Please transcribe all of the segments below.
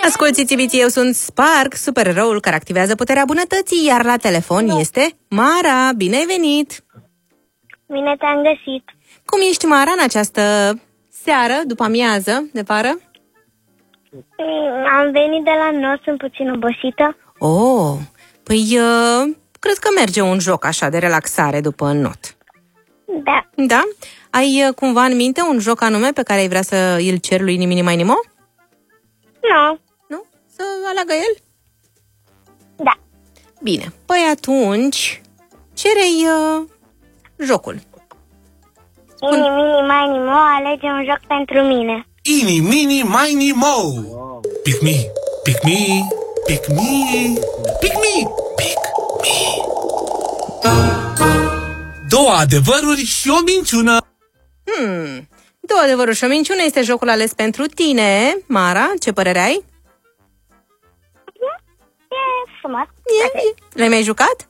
Asculți, iubiții, eu sunt Spark, supereroul care activează puterea bunătății, iar la telefon este Mara. Bine ai venit! Bine te-am găsit. Cum ești, Mara, în această seară, după amiază de vară? Am venit de la nos, sunt puțin obosită. Oh, păi cred că merge un joc așa de relaxare după not. Da. Da? Ai cumva în minte un joc anume pe care ai vrea să îl ceri lui Nimi Nimai Nimo? Nu. Nu? Să aleagă el? Da. Bine, păi atunci cere-i jocul. Ini, mini, mai, nimo, alege un joc pentru mine. Ini, mini, mini, mo. Pick me, pick me, pick me, pick me, pick me. Două adevăruri și o minciună. Două adevăruri și o minciună este jocul ales pentru tine. Mara, ce părere ai? E frumos. L-ai mai jucat?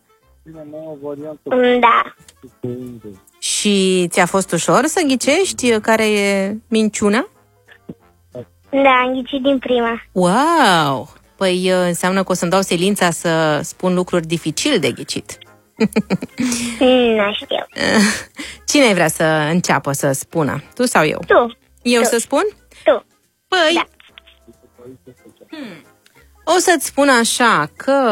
Da. Și ți-a fost ușor să ghicești care e minciuna? Da, am ghicit din prima. Wow! Păi înseamnă că o să-mi dau silința să spun lucruri dificil de ghicit. Nu știu. Cine ai vrea să înceapă să spună? Tu sau eu? Tu. Eu Tu. să spun? Tu. Păi, Da. o să-ți spun așa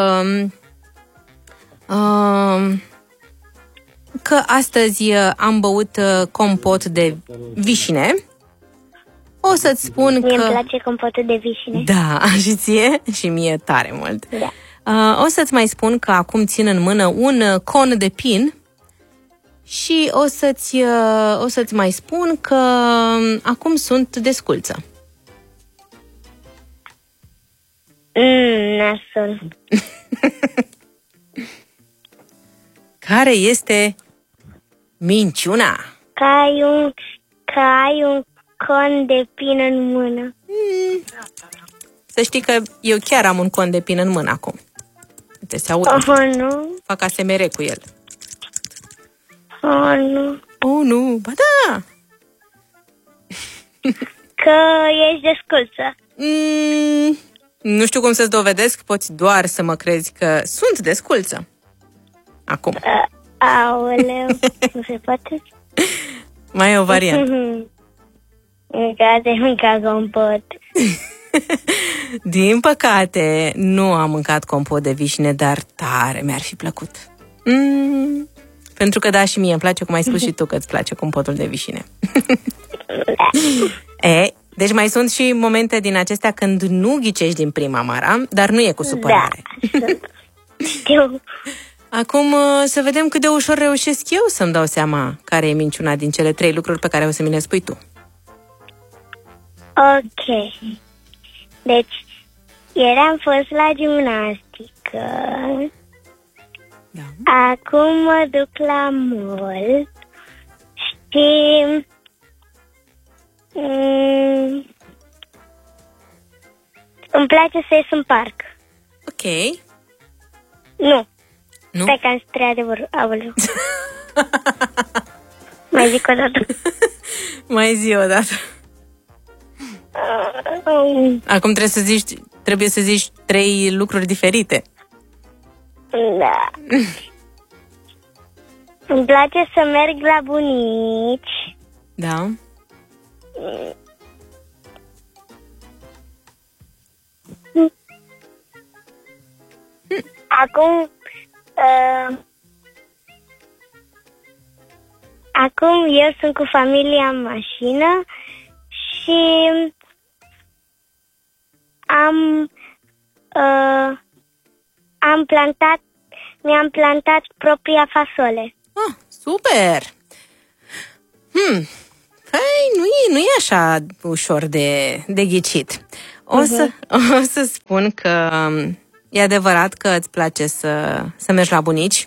că astăzi am băut compot de vișine. O să-ți spun Mie îmi că... place compotul de vișine. Da, și ție? Și mie tare mult. Da. O să-ți mai spun că acum țin în mână un con de pin și o să-ți mai spun că acum sunt desculță. Nasol. Care este minciuna? Că ai un con de pin în mână. Să știi că eu chiar am un con de pin în mână acum. Uite, se aude. Oh, nu. Fac ASMR cu el. Oh, nu. Oh, nu, ba da! Că ești desculță. Nu știu cum să-ți dovedesc, poți doar să mă crezi că sunt desculță. Acum. Aoleu, nu se poate? Mai e o variantă. Mânca compot. Din păcate, nu am mâncat compot de vișine, dar tare mi-ar fi plăcut. Pentru că da, și mie îmi place, cum ai spus și tu, că îți place compotul de vișine. Deci mai sunt și momente din acestea când nu ghicești din prima, Mara, dar nu e cu supărare. Da, știu. Acum să vedem cât de ușor reușesc eu să-mi dau seama care e minciuna din cele 3 lucruri pe care o să mi le spui tu. Ok. Deci, ieri am fost la gimnastică. Da. Acum mă duc la mall și îmi place să ies în parc. Ok. Nu. Nu? Stai că am spre adevăr. Aoleu. Mai zic o dată. Mai zi o dată. Acum trebuie să zici 3 lucruri diferite. Da. Îmi place să merg la bunici. Da. Acum eu sunt cu familia în mașină și mi-am plantat propria fasole. Ah, super! Păi, nu e așa ușor de ghicit. O să spun că e adevărat că îți place să mergi la bunici.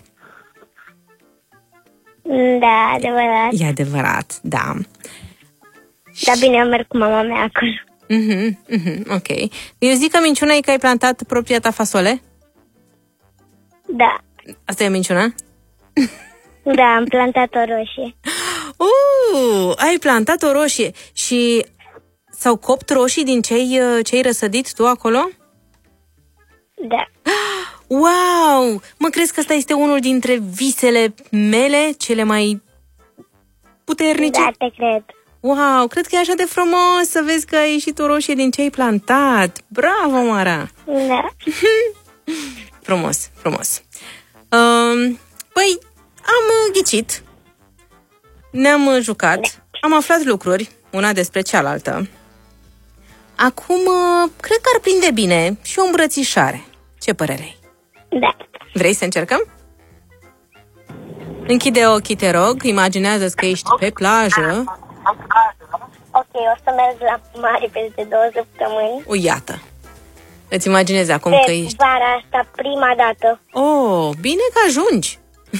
Da, adevărat. E adevărat, da. Dar bine, eu merg cu mama mea acolo. Ok. Eu zic că minciuna e că ai plantat propria ta fasole? Da. Asta e minciuna? Da, am plantat o roșie. Ai plantat o roșie și S-au copt roșii din ce-ai răsădit tu acolo? Da. Wow! Mă crezi că ăsta este unul dintre visele mele cele mai puternice? Da, te cred. Wow, cred că e așa de frumos să vezi că ai ieșit o roșie din ce ai plantat. Bravo, Mara! Da. Frumos, frumos. Păi, am ghicit. Ne-am jucat. Am aflat lucruri, una despre cealaltă. Acum, cred că ar prinde bine și o îmbrățișare. Ce părere ai? Da. Vrei să încercăm? Închide ochii, te rog. Imaginează-ți că ești pe plajă. Ok, o să merg la mare peste 2 săptămâni. O, iată. Îți imaginezi acum că ești... vara asta, prima dată. Oh, bine că ajungi.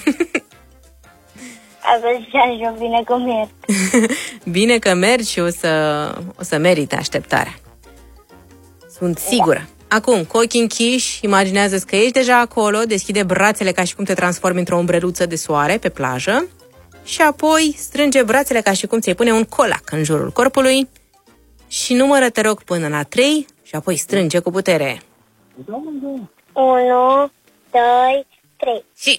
A văzut și ajung, bine că merg. Bine că mergi și o să merite așteptarea. Sunt sigură. Acum, cu ochii închiși, imaginează-ți că ești deja acolo, deschide brațele ca și cum te transformi într-o umbreluță de soare pe plajă și apoi strânge brațele ca și cum ți-ai pune un colac în jurul corpului și numără, te rog, până la 3 și apoi strânge cu putere. 1, 2, 3. Și...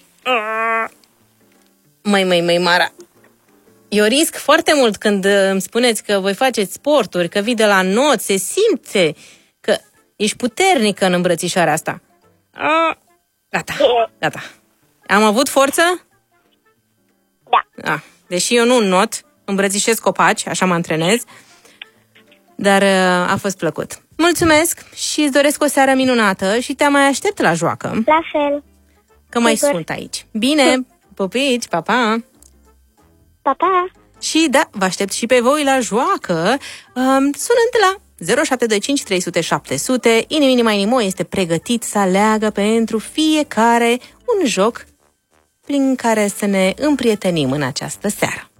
Măi, Mara, eu risc foarte mult când îmi spuneți că voi faceți sporturi, că vii de la not, se simte că ești puternică în îmbrățișarea asta. Gata. Am avut forță? Da. Deși eu nu not, îmbrățișez copaci, așa mă antrenez, dar a fost plăcut. Mulțumesc și îți doresc o seară minunată și te mai aștept la joacă. La fel. Că mai sunt aici. Bine, pupici, pa, pa! Pa, pa! Și da, vă aștept și pe voi la joacă, sunând la 0725 300 700. Inimini este pregătit să aleagă pentru fiecare un joc prin care să ne împrietenim în această seară.